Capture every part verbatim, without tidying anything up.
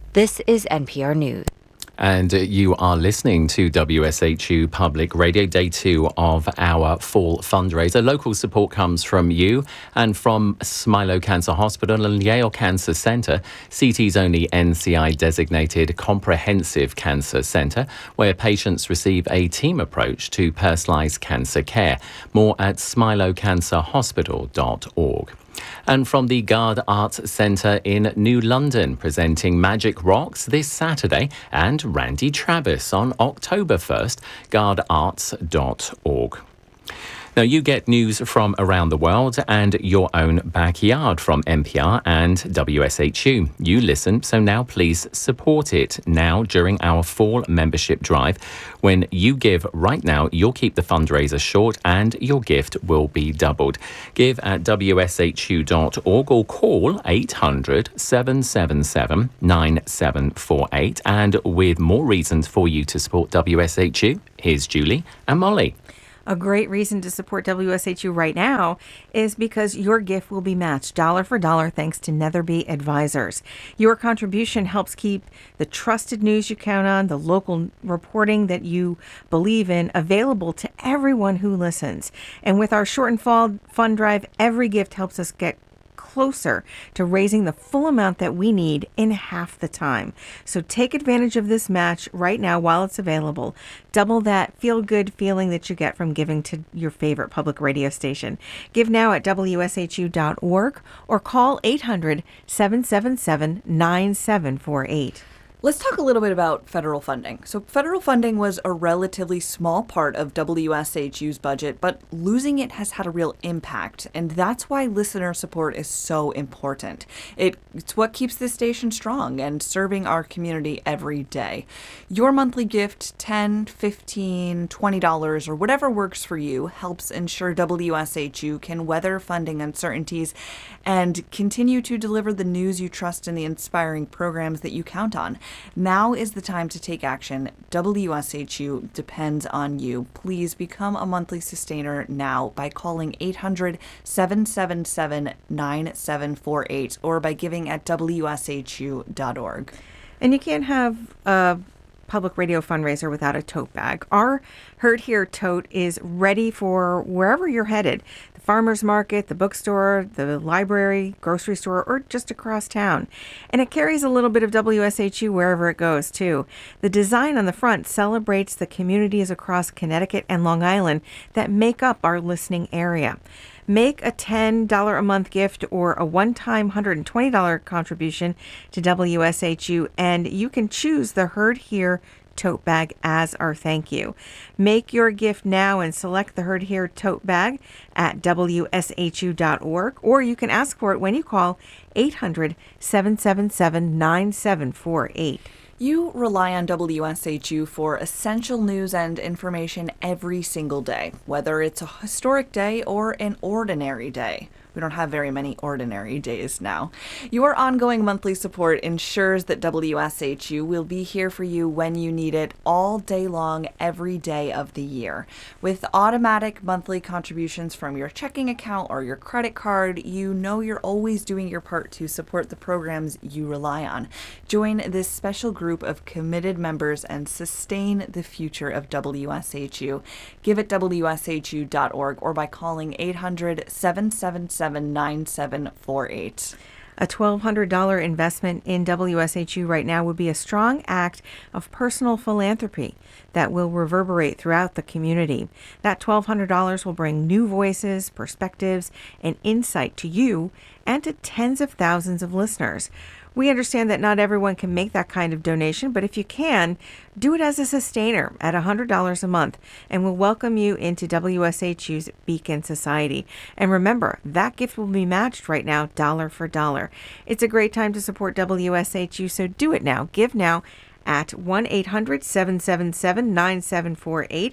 This is N P R News. And uh, you are listening to W S H U Public Radio, day two of our fall fundraiser. Local support comes from you and from Smilow Cancer Hospital and Yale Cancer Centre, C T's only N C I designated comprehensive cancer centre, where patients receive a team approach to personalised cancer care. More at smilow cancer hospital dot org. And from the Gard Arts Centre in New London, presenting Magic Rocks this Saturday and Randy Travis on October first, gard arts dot org. Now, you get news from around the world and your own backyard from N P R and W S H U. You listen, so now please support it now during our fall membership drive. When you give right now, you'll keep the fundraiser short and your gift will be doubled. Give at W S H U dot org or call eight hundred, seven seven seven, nine seven four eight. And with more reasons for you to support W S H U, here's Julie and Molly. A great reason to support W S H U right now is because your gift will be matched dollar for dollar thanks to Netherby Advisors. Your contribution helps keep the trusted news you count on, the local reporting that you believe in, available to everyone who listens. And with our shortened fall fund drive, every gift helps us get closer to raising the full amount that we need in half the time. So take advantage of this match right now while it's available. Double that feel-good feeling that you get from giving to your favorite public radio station. Give now at W S H U dot org or call eight hundred, seven seven seven, nine seven four eight. Let's talk a little bit about federal funding. So federal funding was a relatively small part of W S H U's budget, but losing it has had a real impact, and that's why listener support is so important. It, it's what keeps this station strong and serving our community every day. Your monthly gift, ten dollars, fifteen dollars, twenty dollars, or whatever works for you, helps ensure W S H U can weather funding uncertainties and continue to deliver the news you trust and the inspiring programs that you count on. Now is the time to take action. W S H U depends on you. Please become a monthly sustainer now by calling eight hundred, seven seven seven, nine seven four eight or by giving at W S H U dot org. And you can't have a public radio fundraiser without a tote bag. Our Heard Here tote is ready for wherever you're headed. The farmer's market, the bookstore, the library, grocery store, or just across town. And it carries a little bit of W S H U wherever it goes, too. The design on the front celebrates the communities across Connecticut and Long Island that make up our listening area. Make a ten dollars a month gift or a one-time one hundred twenty dollars contribution to W S H U, and you can choose the Heard Here tote bag as our thank you. Make your gift now and select the Heard Here tote bag at W S H U dot org, or you can ask for it when you call eight hundred, seven seven seven, nine seven four eight. You rely on W S H U for essential news and information every single day, whether it's a historic day or an ordinary day. We don't have very many ordinary days now. Your ongoing monthly support ensures that W S H U will be here for you when you need it all day long, every day of the year. With automatic monthly contributions from your checking account or your credit card, you know you're always doing your part to support the programs you rely on. Join this special group of committed members and sustain the future of W S H U. Give at W S H U dot org or by calling eight hundred, seven seven seven, nine seven four eight. A twelve hundred dollars investment in W S H U right now would be a strong act of personal philanthropy that will reverberate throughout the community. That twelve hundred dollars will bring new voices, perspectives, and insight to you and to tens of thousands of listeners. We understand that not everyone can make that kind of donation, but if you can, do it as a sustainer at one hundred dollars a month, and we'll welcome you into W S H U's Beacon Society. And remember, that gift will be matched right now, dollar for dollar. It's a great time to support W S H U, so do it now. Give now at one eight hundred, seven seven seven, nine seven four eight.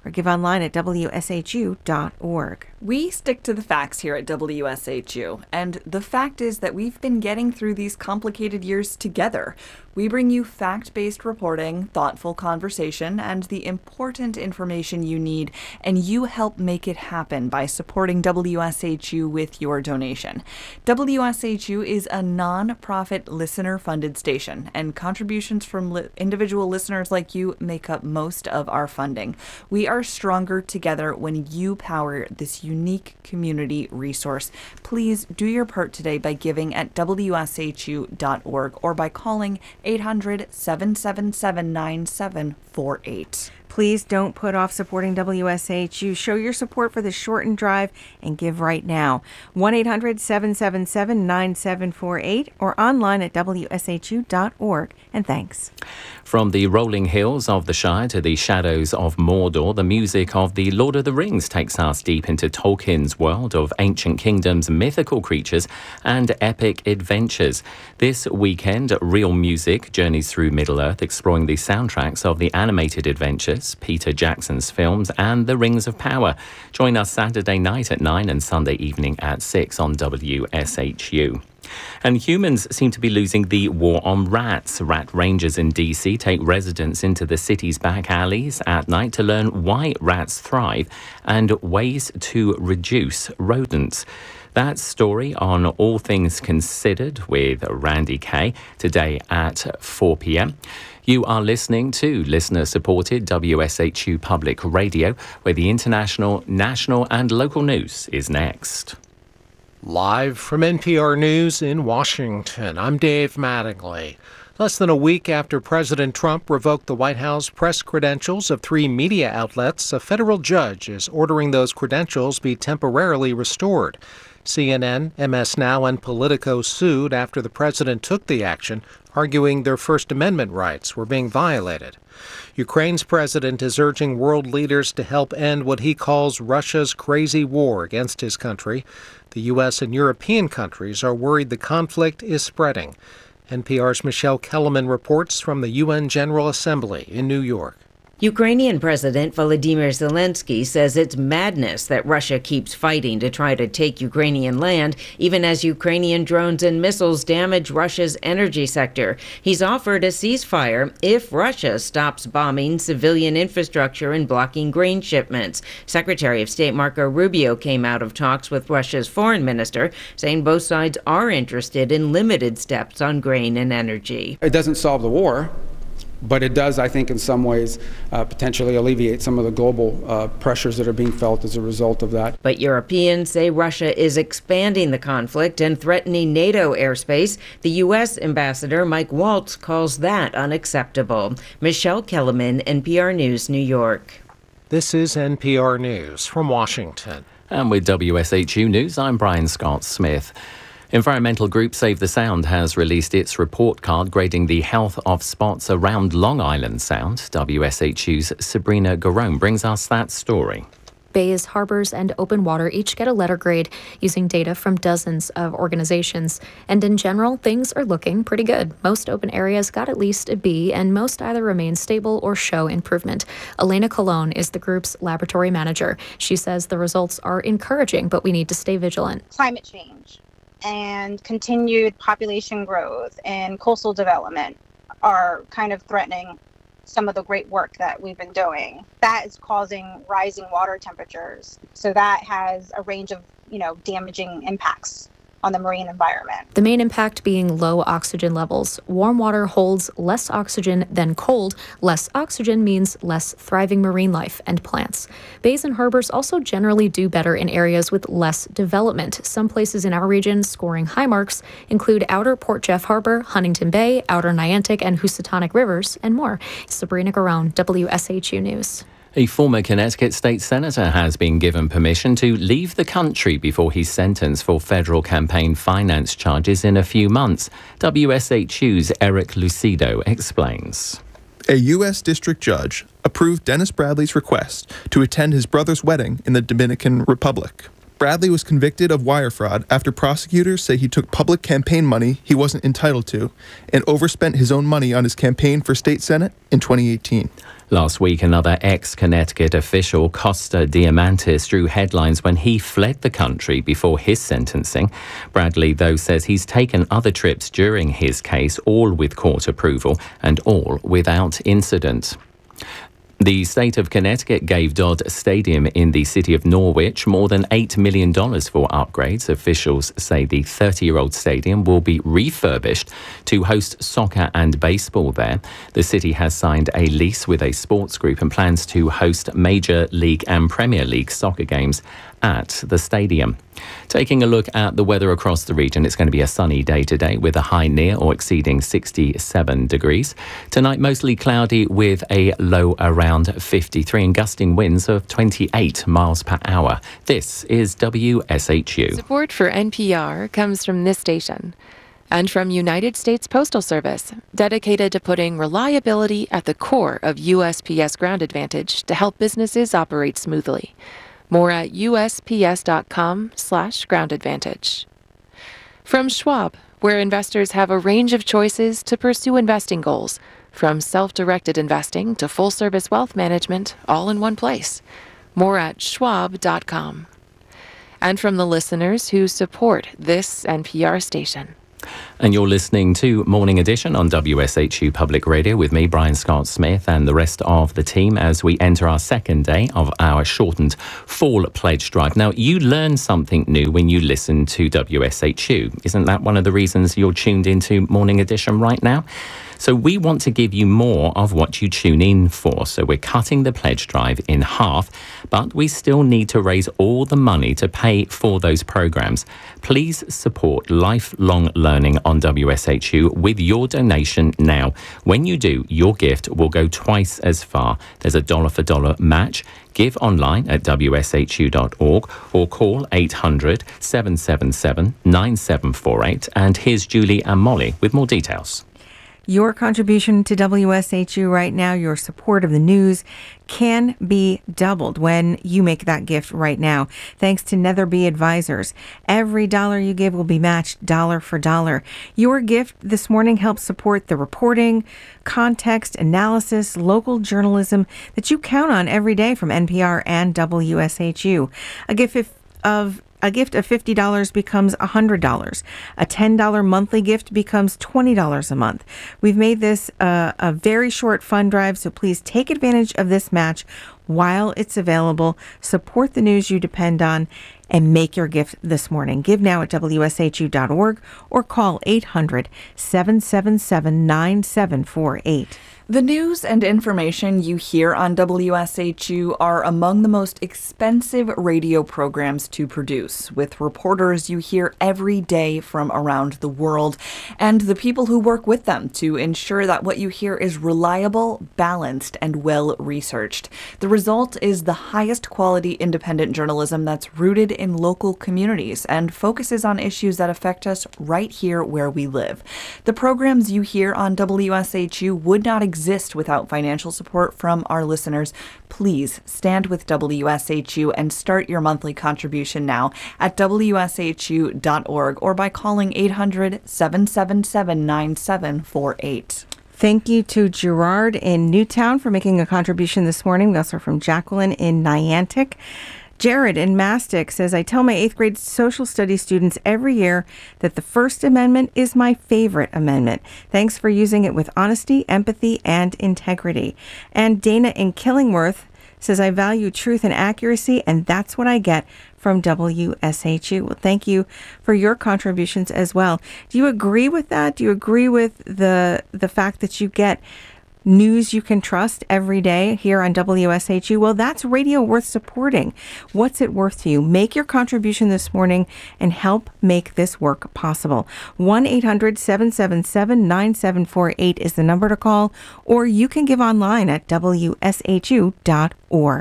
or give online at W S H U dot org. We stick to the facts here at W S H U, and the fact is that we've been getting through these complicated years together. We bring you fact-based reporting, thoughtful conversation, and the important information you need, and you help make it happen by supporting W S H U with your donation. W S H U is a non-profit listener-funded station, and contributions from li- individual listeners like you make up most of our funding. We are stronger together when you power this unique community resource. Please do your part today by giving at W S H U dot org or by calling eight hundred, seven seven seven, nine seven four eight. Please don't put off supporting W S H U. Show your support for the Shortened Drive and give right now. one eight hundred, seven seven seven, nine seven four eight or online at W S H U dot org. And thanks. From the rolling hills of the Shire to the shadows of Mordor, the music of The Lord of the Rings takes us deep into Tolkien's world of ancient kingdoms, mythical creatures, and epic adventures. This weekend, Real Music journeys through Middle-earth, exploring the soundtracks of the animated adventures, Peter Jackson's films, and The Rings of Power. Join us Saturday night at nine and Sunday evening at six on W S H U. And humans seem to be losing the war on rats. Rat rangers in D C take residents into the city's back alleys at night to learn why rats thrive and ways to reduce rodents. That story on All Things Considered with Randy Kay today at four p.m. You are listening to listener-supported W S H U Public Radio, where the international, national and local news is next. Live from N P R News in Washington, I'm Dave Mattingly. Less than a week after President Trump revoked the White House press credentials of three media outlets, a federal judge is ordering those credentials be temporarily restored. C N N, M S Now, and Politico sued after the president took the action, arguing their First Amendment rights were being violated. Ukraine's president is urging world leaders to help end what he calls Russia's crazy war against his country. The U S and European countries are worried the conflict is spreading. N P R's Michelle Kellerman reports from the U N General Assembly in New York. Ukrainian President Volodymyr Zelensky says it's madness that Russia keeps fighting to try to take Ukrainian land, even as Ukrainian drones and missiles damage Russia's energy sector. He's offered a ceasefire if Russia stops bombing civilian infrastructure and blocking grain shipments. Secretary of State Marco Rubio came out of talks with Russia's foreign minister, saying both sides are interested in limited steps on grain and energy. It doesn't solve the war, but it does, I think, in some ways, uh, potentially alleviate some of the global uh, pressures that are being felt as a result of that. But Europeans say Russia is expanding the conflict and threatening NATO airspace. The U S ambassador, Mike Waltz, calls that unacceptable. Michelle Kellerman, N P R News, New York. This is N P R News from Washington. And with W S H U News, I'm Brian Scott Smith. Environmental group Save the Sound has released its report card grading the health of spots around Long Island Sound. W S H U's Sabrina Garone brings us that story. Bays, harbors, and open water each get a letter grade using data from dozens of organizations. And in general, things are looking pretty good. Most open areas got at least a B, and most either remain stable or show improvement. Elena Colon is the group's laboratory manager. She says the results are encouraging, but we need to stay vigilant. Climate change and continued population growth and coastal development are kind of threatening some of the great work that we've been doing. That is causing rising water temperatures. So that has a range of, you know, damaging impacts on the marine environment. The main impact being low oxygen levels. Warm water holds less oxygen than cold. Less oxygen means less thriving marine life and plants. Bays and harbors also generally do better in areas with less development. Some places in our region scoring high marks include Outer Port Jeff Harbor, Huntington Bay, Outer Niantic and Housatonic Rivers, and more. Sabrina Garone, W S H U News. A former Connecticut state senator has been given permission to leave the country before he's sentenced for federal campaign finance charges in a few months. W S H U's Eric Lucido explains. A U S district judge approved Dennis Bradley's request to attend his brother's wedding in the Dominican Republic. Bradley was convicted of wire fraud after prosecutors say he took public campaign money he wasn't entitled to and overspent his own money on his campaign for state senate in twenty eighteen. Last week, another ex-Connecticut official, Costa Diamantis, drew headlines when he fled the country before his sentencing. Bradley, though, says he's taken other trips during his case, all with court approval and all without incident. The state of Connecticut gave Dodd Stadium in the city of Norwich more than eight million dollars for upgrades. Officials say the thirty-year-old stadium will be refurbished to host soccer and baseball there. The city has signed a lease with a sports group and plans to host Major League and Premier League soccer games at the stadium. Taking a look at the weather across the region, it's going to be a sunny day today with a high near or exceeding sixty-seven degrees. Tonight, mostly cloudy with a low around fifty-three and gusting winds of twenty-eight miles per hour. This is W S H U. Support for N P R comes from this station and from United States Postal Service, dedicated to putting reliability at the core of U S P S Ground Advantage to help businesses operate smoothly. More at usps.com slash ground advantage. From Schwab, where investors have a range of choices to pursue investing goals, from self-directed investing to full-service wealth management, all in one place. More at schwab dot com. And from the listeners who support this N P R station. And you're listening to Morning Edition on W S H U Public Radio with me, Brian Scott Smith, and the rest of the team as we enter our second day of our shortened Fall Pledge Drive. Now, you learn something new when you listen to W S H U. Isn't that one of the reasons you're tuned into Morning Edition right now? So we want to give you more of what you tune in for. So we're cutting the pledge drive in half, but we still need to raise all the money to pay for those programs. Please support lifelong learning on W S H U with your donation now. When you do, your gift will go twice as far. There's a dollar for dollar match. Give online at w s h u dot org or call eight hundred, seven seven seven, nine seven four eight. And here's Julie and Molly with more details. Your contribution to W S H U right now, your support of the news, can be doubled when you make that gift right now. Thanks to Netherby Advisors. Every dollar you give will be matched dollar for dollar. Your gift this morning helps support the reporting, context, analysis, local journalism that you count on every day from N P R and W S H U. A gift of A gift of fifty dollars becomes one hundred dollars. A ten dollars monthly gift becomes twenty dollars a month. We've made this uh, a very short fund drive, so please take advantage of this match while it's available. Support the news you depend on and make your gift this morning. Give now at w s h u dot org or call eight hundred, seven seven seven, nine seven four eight. The news and information you hear on W S H U are among the most expensive radio programs to produce, with reporters you hear every day from around the world, and the people who work with them to ensure that what you hear is reliable, balanced, and well-researched. The result is the highest quality independent journalism that's rooted in local communities and focuses on issues that affect us right here where we live. The programs you hear on W S H U would not exist exist without financial support from our listeners. Please stand with W S H U and start your monthly contribution now at w s h u dot org or by calling eight hundred, seven seven seven, nine seven four eight. Thank you to Gerard in Newtown for making a contribution this morning. We also heard from Jacqueline in Niantic. Jared in Mastic says, I tell my eighth grade social studies students every year that the First Amendment is my favorite amendment. Thanks for using it with honesty, empathy, and integrity. And Dana in Killingworth says, I value truth and accuracy, and that's what I get from W S H U. Well, thank you for your contributions as well. Do you agree with that? Do you agree with the the fact that you get news you can trust every day here on W S H U? Well, that's radio worth supporting. What's it worth to you? Make your contribution this morning and help make this work possible. one eight hundred, seven seven seven, nine seven four eight is the number to call, or you can give online at w s h u dot org.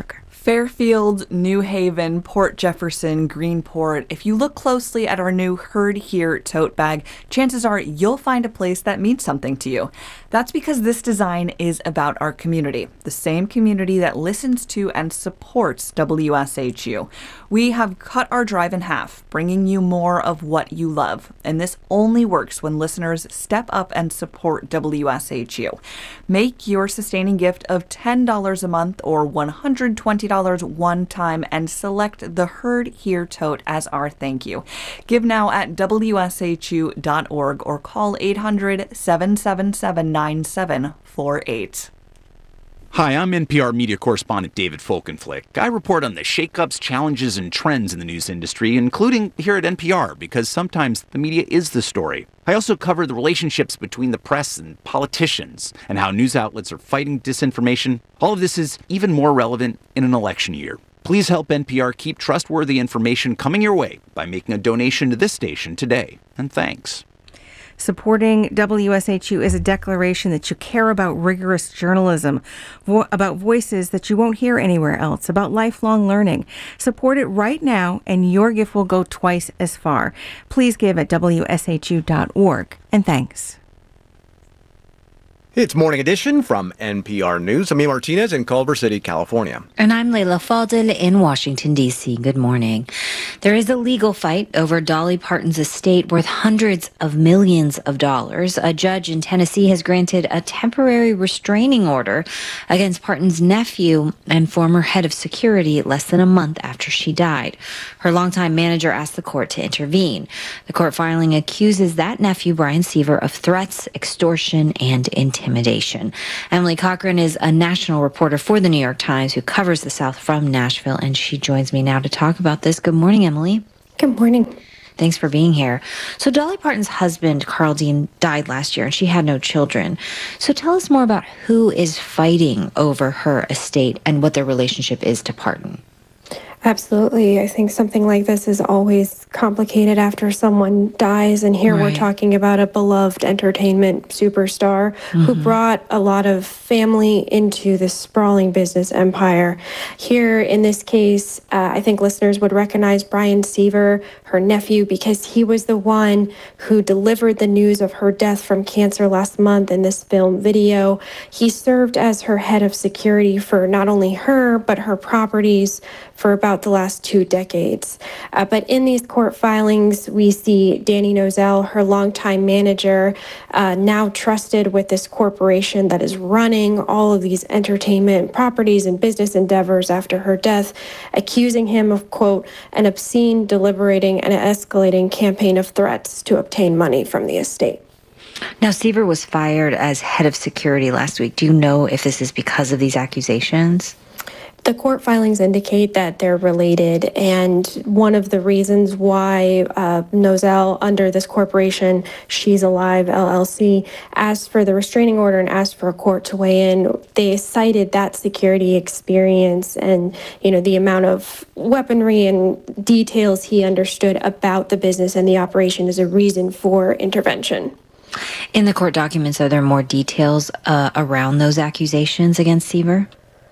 Fairfield, New Haven, Port Jefferson, Greenport. If you look closely at our new Heard Here tote bag, chances are you'll find a place that means something to you. That's because this design is about our community, the same community that listens to and supports W S H U. We have cut our drive in half, bringing you more of what you love. And this only works when listeners step up and support W S H U. Make your sustaining gift of ten dollars a month or one hundred twenty dollars one time and select the Heard Here tote as our thank you. Give now at W S H U dot org or call eight hundred, seven seven seven, nine seven four eight. Hi, I'm N P R media correspondent David Folkenflik. I report on the shakeups, challenges, and trends in the news industry, including here at N P R, because sometimes the media is the story. I also cover the relationships between the press and politicians and how news outlets are fighting disinformation. All of this is even more relevant in an election year. Please help N P R keep trustworthy information coming your way by making a donation to this station today. And thanks. Supporting W S H U is a declaration that you care about rigorous journalism, vo- about voices that you won't hear anywhere else, about lifelong learning. Support it right now, and your gift will go twice as far. Please give at W S H U dot org. And thanks. It's Morning Edition from N P R News. I'm Ian Martinez in Culver City, California. And I'm Leila Fadel in Washington, D C. Good morning. There is a legal fight over Dolly Parton's estate worth hundreds of millions of dollars. A judge in Tennessee has granted a temporary restraining order against Parton's nephew and former head of security less than a month after she died. Her longtime manager asked the court to intervene. The court filing accuses that nephew, Brian Seaver, of threats, extortion, and intimidation. Intimidation. Emily Cochran is a national reporter for the New York Times who covers the South from Nashville, and she joins me now to talk about this. Good morning, Emily. Good morning. Thanks for being here. So Dolly Parton's husband, Carl Dean, died last year, and she had no children. So tell us more about who is fighting over her estate and what their relationship is to Parton. Absolutely. I think something like this is always complicated after someone dies. And here right. we're talking about a beloved entertainment superstar mm-hmm. who brought a lot of family into this sprawling business empire. Here in this case, uh, I think listeners would recognize Brian Seaver, her nephew, because he was the one who delivered the news of her death from cancer last month in this film video. He served as her head of security for not only her, but her properties for about the last two decades. Uh, but in these court filings, we see Danny Nozell, her longtime manager, uh, now trusted with this corporation that is running all of these entertainment properties and business endeavors after her death, accusing him of, quote, an obscene, deliberating, and escalating campaign of threats to obtain money from the estate. Now, Seaver was fired as head of security last week. Do you know if this is because of these accusations? The court filings indicate that they're related, and one of the reasons why uh, Nozell, under this corporation, She's Alive, L L C, asked for the restraining order and asked for a court to weigh in, they cited that security experience and, you know, the amount of weaponry and details he understood about the business and the operation as a reason for intervention. In the court documents, are there more details uh, around those accusations against Seaver?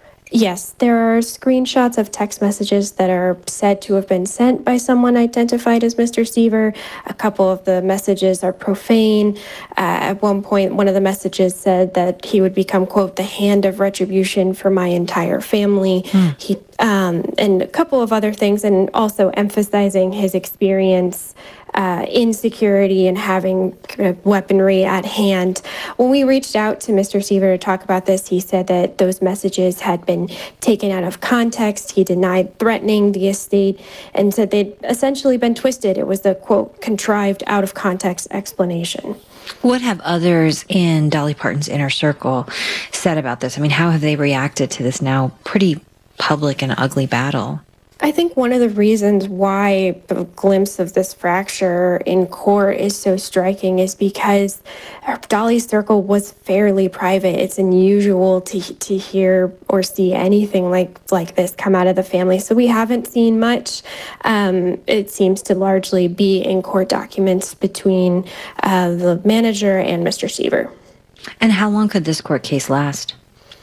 Yes, there are screenshots of text messages that are said to have been sent by someone identified as Mister Seaver. A couple of the messages are profane. Uh, at one point, one of the messages said that he would become, quote, the hand of retribution for my entire family. Mm. He um, and a couple of other things, and also emphasizing his experience Uh, insecurity and having uh, weaponry at hand. When we reached out to Mister Seaver to talk about this, he said that those messages had been taken out of context. He denied threatening the estate and said they'd essentially been twisted. It was the, quote, contrived out of context explanation. What have others in Dolly Parton's inner circle said about this? I mean, how have they reacted to this now pretty public and ugly battle? I think one of the reasons why the glimpse of this fracture in court is so striking is because Dolly's circle was fairly private. It's unusual to to hear or see anything like, like this come out of the family. So we haven't seen much. Um, it seems to largely be in court documents between uh, the manager and Mister Seaver. And how long could this court case last?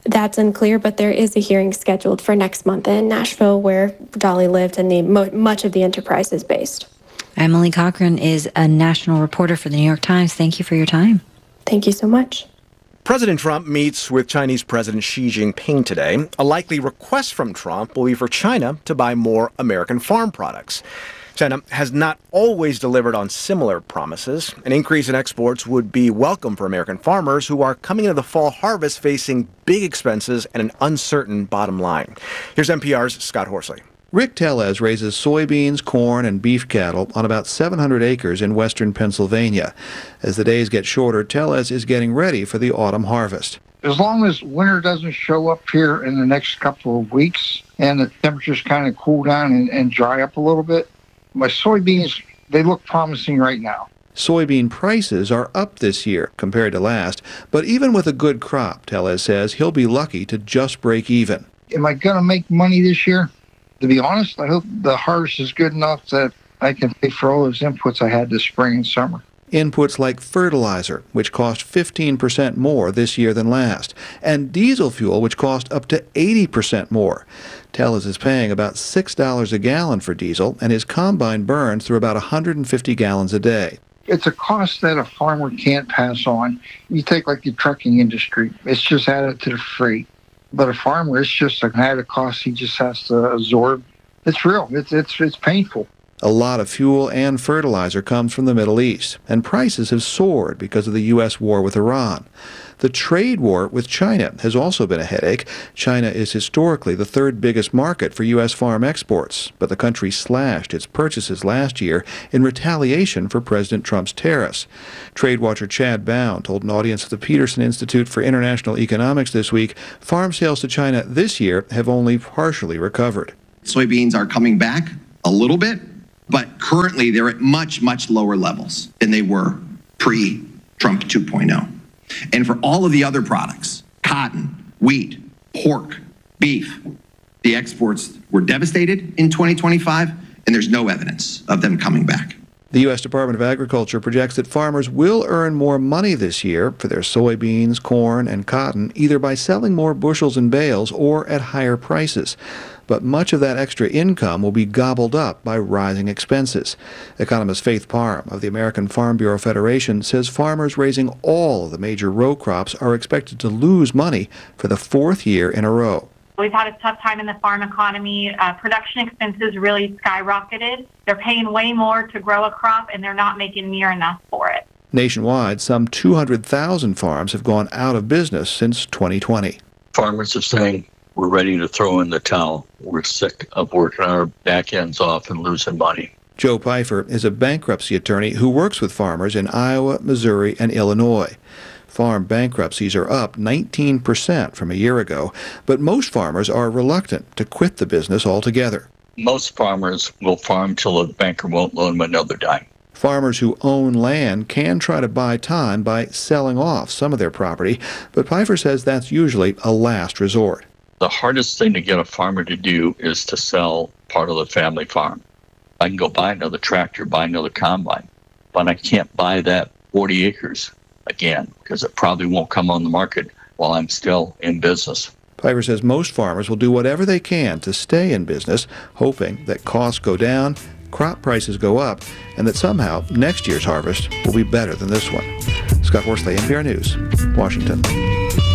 That's unclear, but there is a hearing scheduled for next month in Nashville where Dolly lived and the mo- much of the enterprise is based. Emily Cochran is a national reporter for the New York Times. Thank you for your time. Thank you so much. President Trump meets with Chinese President Xi Jinping today. A likely request from Trump will be for China to buy more American farm products. China has not always delivered on similar promises. An increase in exports would be welcome for American farmers who are coming into the fall harvest facing big expenses and an uncertain bottom line. Here's N P R's Scott Horsley. Rick Tellez raises soybeans, corn, and beef cattle on about seven hundred acres in western Pennsylvania. As the days get shorter, Tellez is getting ready for the autumn harvest. As long as winter doesn't show up here in the next couple of weeks and the temperatures kind of cool down and, and dry up a little bit, my soybeans, they look promising right now. Soybean prices are up this year compared to last, but even with a good crop, Tellez says he'll be lucky to just break even. Am I going to make money this year? To be honest, I hope the harvest is good enough that I can pay for all those inputs I had this spring and summer. Inputs like fertilizer, which cost fifteen percent more this year than last, and diesel fuel, which cost up to eighty percent more. Tellez is paying about six dollars a gallon for diesel, and his combine burns through about one hundred fifty gallons a day. It's a cost that a farmer can't pass on. You take like the trucking industry, it's just added to the freight. But a farmer, it's just an added cost he just has to absorb. It's real. It's it's it's painful. A lot of fuel and fertilizer comes from the Middle East, and prices have soared because of the U S war with Iran. The trade war with China has also been a headache. China is historically the third biggest market for U S farm exports, but the country slashed its purchases last year in retaliation for President Trump's tariffs. Trade watcher Chad Bown told an audience at the Peterson Institute for International Economics this week farm sales to China this year have only partially recovered. Soybeans are coming back a little bit, but currently they're at much, much lower levels than they were pre-Trump two point oh. And for all of the other products, cotton, wheat, pork, beef, the exports were devastated in twenty twenty-five, and there's no evidence of them coming back. The U S Department of Agriculture projects that farmers will earn more money this year for their soybeans, corn, and cotton, either by selling more bushels and bales or at higher prices. But much of that extra income will be gobbled up by rising expenses. Economist Faith Parham of the American Farm Bureau Federation says farmers raising all of the major row crops are expected to lose money for the fourth year in a row. We've had a tough time in the farm economy. Uh, production expenses really skyrocketed. They're paying way more to grow a crop, and they're not making near enough for it. Nationwide, some two hundred thousand farms have gone out of business since twenty twenty. Farmers are saying, we're ready to throw in the towel. We're sick of working our back ends off and losing money. Joe Pfeiffer is a bankruptcy attorney who works with farmers in Iowa, Missouri, and Illinois. Farm bankruptcies are up nineteen percent from a year ago, but most farmers are reluctant to quit the business altogether. Most farmers will farm till a banker won't loan them another dime. Farmers who own land can try to buy time by selling off some of their property, but Pfeiffer says that's usually a last resort. The hardest thing to get a farmer to do is to sell part of the family farm. I can go buy another tractor, buy another combine, but I can't buy that forty acres again because it probably won't come on the market while I'm still in business. Pfeiffer says most farmers will do whatever they can to stay in business, hoping that costs go down, crop prices go up, and that somehow next year's harvest will be better than this one. Scott Horsley, N P R News, Washington.